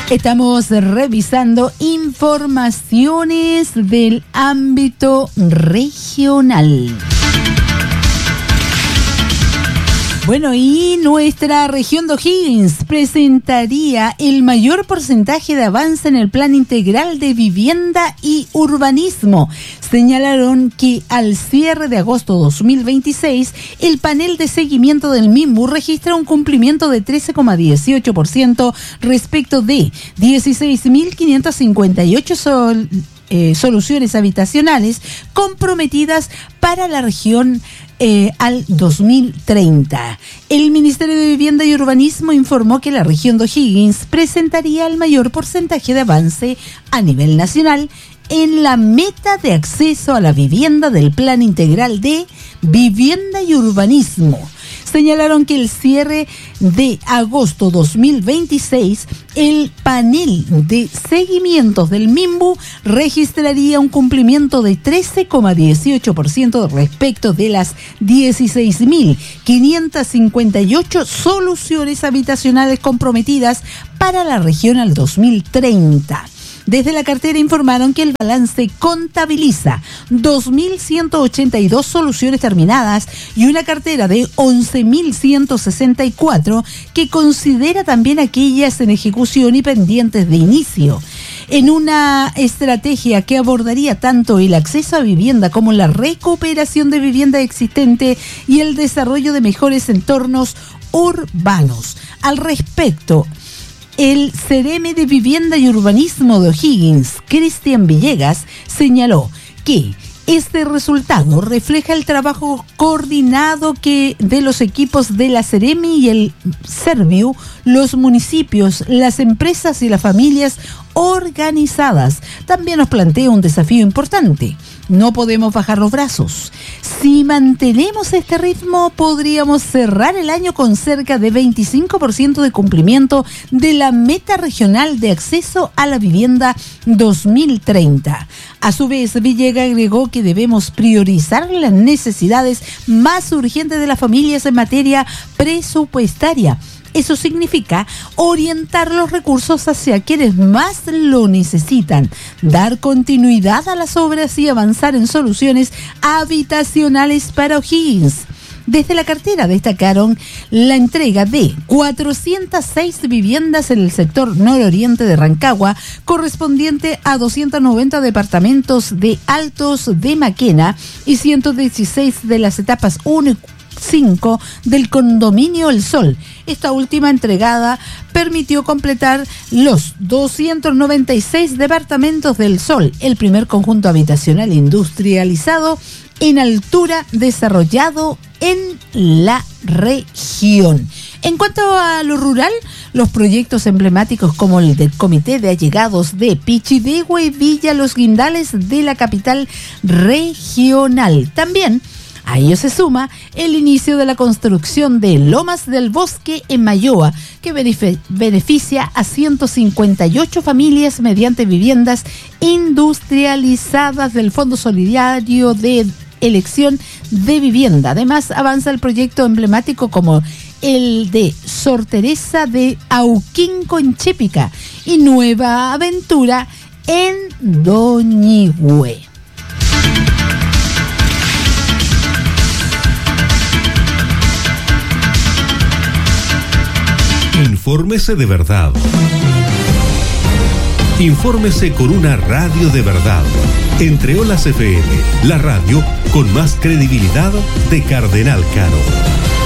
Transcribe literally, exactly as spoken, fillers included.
Estamos revisando informaciones del ámbito regional. Bueno, y nuestra región de O'Higgins presentaría el mayor porcentaje de avance en el Plan Integral de Vivienda y Urbanismo. Señalaron que al cierre de agosto dos mil veintiséis, el panel de seguimiento del MIMBU registra un cumplimiento de trece coma dieciocho por ciento respecto de dieciséis mil quinientas cincuenta y ocho sol, eh, soluciones habitacionales comprometidas para la región Eh, al dos mil treinta. El Ministerio de Vivienda y Urbanismo informó que la región de O'Higgins presentaría el mayor porcentaje de avance a nivel nacional en la meta de acceso a la vivienda del Plan Integral de Vivienda y Urbanismo. Señalaron que el cierre de agosto dos mil veintiséis, el panel de seguimientos del MIMBU registraría un cumplimiento de trece coma dieciocho por ciento respecto de las dieciséis mil quinientas cincuenta y ocho soluciones habitacionales comprometidas para la región al dos mil treinta. Desde la cartera informaron que el balance contabiliza dos mil ciento ochenta y dos soluciones terminadas y una cartera de once mil ciento sesenta y cuatro que considera también aquellas en ejecución y pendientes de inicio. En una estrategia que abordaría tanto el acceso a vivienda como la recuperación de vivienda existente y el desarrollo de mejores entornos urbanos. Al respecto, el C E R E M de Vivienda y Urbanismo de O'Higgins, Cristian Villegas, señaló que este resultado refleja el trabajo coordinado que de los equipos de la C E R E M y el Serviu, los municipios, las empresas y las familias organizadas. También nos plantea un desafío importante. No podemos bajar los brazos. Si mantenemos este ritmo, podríamos cerrar el año con cerca de veinticinco por ciento de cumplimiento de la meta regional de acceso a la vivienda dos mil treinta. A su vez, Villegas agregó que debemos priorizar las necesidades más urgentes de las familias en materia presupuestaria. Eso significa orientar los recursos hacia quienes más lo necesitan, dar continuidad a las obras y avanzar en soluciones habitacionales para O'Higgins. Desde la cartera destacaron la entrega de cuatrocientas seis viviendas en el sector nororiente de Rancagua, correspondiente a doscientos noventa departamentos de Altos de Maquena y ciento dieciséis de las etapas uno y cinco del condominio El Sol. Esta última entregada permitió completar los doscientos noventa y seis departamentos del Sol, el primer conjunto habitacional industrializado en altura desarrollado en la región. En cuanto a lo rural, los proyectos emblemáticos como el del Comité de Allegados de Pichidegua y Villa Los Guindales de la capital regional. También a ello se suma el inicio de la construcción de Lomas del Bosque en Mayoa, que beneficia a ciento cincuenta y ocho familias mediante viviendas industrializadas del Fondo Solidario de Elección de Vivienda. Además, avanza el proyecto emblemático como el de Sor Teresa de Auquinco en Chépica y Nueva Aventura en Doñigüe. Infórmese de verdad. Infórmese con una radio de verdad. Entre Olas F M, la radio con más credibilidad de Cardenal Caro.